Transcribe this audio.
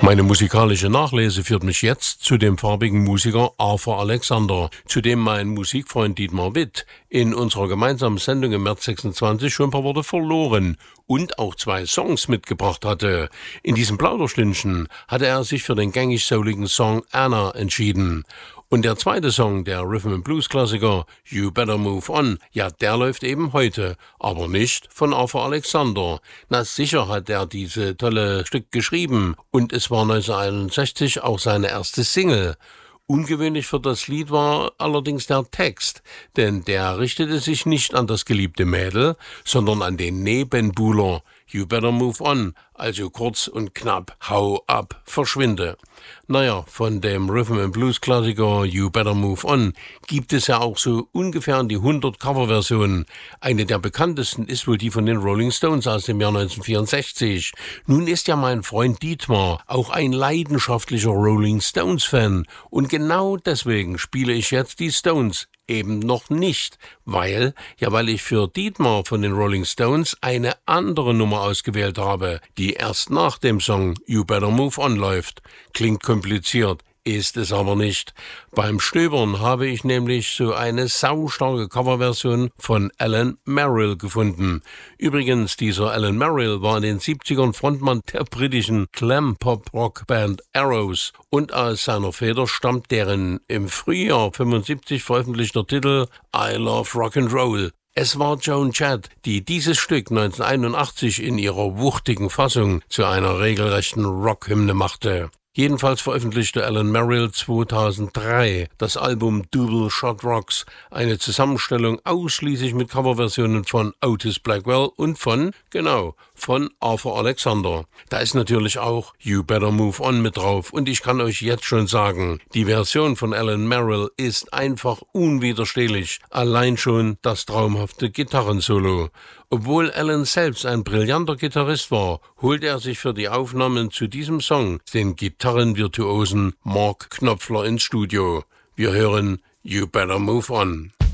Meine musikalische Nachlese führt mich jetzt zu dem farbigen Musiker Arthur Alexander, zu dem mein Musikfreund Dietmar Witt in unserer gemeinsamen Sendung im März 26 schon ein paar Worte verloren und auch 2 Songs mitgebracht hatte. In diesem Plauderstündchen hatte er sich für den gängig souligen Song Anna entschieden. Und der zweite Song, der Rhythm-and-Blues-Klassiker You Better Move On, ja, der läuft eben heute, aber nicht von Arthur Alexander. Na, sicher hat er diese tolle Stück geschrieben und es war 1961 auch seine erste Single. Ungewöhnlich für das Lied war allerdings der Text, denn der richtete sich nicht an das geliebte Mädel, sondern an den Nebenbuhler. You better move on, also kurz und knapp, hau ab, verschwinde. Naja, von dem Rhythm-and-Blues-Klassiker You Better Move On gibt es ja auch so ungefähr an die 100 Coverversionen. Eine der bekanntesten ist wohl die von den Rolling Stones aus dem Jahr 1964. Nun ist ja mein Freund Dietmar auch ein leidenschaftlicher Rolling Stones-Fan und genau deswegen spiele ich jetzt die Stones. Eben noch nicht, weil ich für Dietmar von den Rolling Stones eine andere Nummer ausgewählt habe, die erst nach dem Song You Better Move On läuft. Klingt kompliziert, ist es aber nicht. Beim Stöbern habe ich nämlich so eine saustarke Coverversion von Alan Merrill gefunden. Übrigens, dieser Alan Merrill war in den 70ern Frontmann der britischen Glam-Pop-Rock-Band Arrows und aus seiner Feder stammt deren im Frühjahr 75 veröffentlichter Titel I Love Rock'n'Roll. Es war Joan Jett, die dieses Stück 1981 in ihrer wuchtigen Fassung zu einer regelrechten Rockhymne machte. Jedenfalls veröffentlichte Alan Merrill 2003 das Album Double Shot Rocks, eine Zusammenstellung ausschließlich mit Coverversionen von Otis Blackwell und von Arthur Alexander. Da ist natürlich auch You Better Move On mit drauf und ich kann euch jetzt schon sagen, die Version von Alan Merrill ist einfach unwiderstehlich, allein schon das traumhafte Gitarrensolo. Obwohl Alan selbst ein brillanter Gitarrist war, holt er sich für die Aufnahmen zu diesem Song den Gitarrenvirtuosen Mark Knopfler ins Studio. Wir hören You Better Move On.